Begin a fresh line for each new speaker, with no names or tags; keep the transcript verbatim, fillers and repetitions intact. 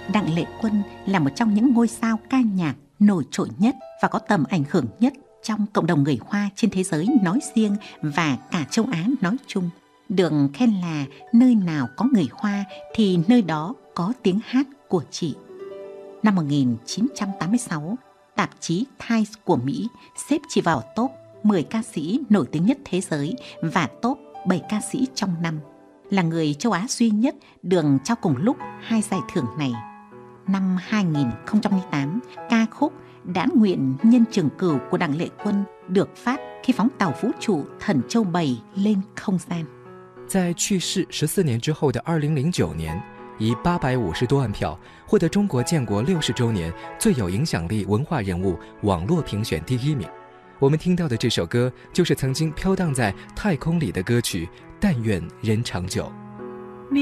Đặng Lệ Quân là một trong những ngôi sao ca nhạc nổi trội nhất và có tầm ảnh hưởng nhất trong cộng đồng người Hoa trên thế giới nói riêng và cả châu Á nói chung. Được khen là nơi nào có người Hoa thì nơi đó có tiếng hát của chị. Năm một nghìn chín trăm tám mươi sáu, tạp chí Times của Mỹ xếp chị vào top mười ca sĩ nổi tiếng nhất thế giới và top bảy ca sĩ trong năm. Là người châu Á duy nhất được trao cùng lúc hai giải thưởng này. Năm hai nghìn không trăm lẻ tám, ca khúc Đãn Nguyện Nhân Trường Cửu của Đặng Lệ Quân được phát khi phóng tàu vũ trụ Thần Châu bảy lên không gian.
在去世十四年之后的二零零九年，以八百五十多万票获得中国建国六十周年最有影响力文化人物网络评选第一名。我们听到的这首歌就是曾经飘荡在太空里的歌曲《但愿人长久》。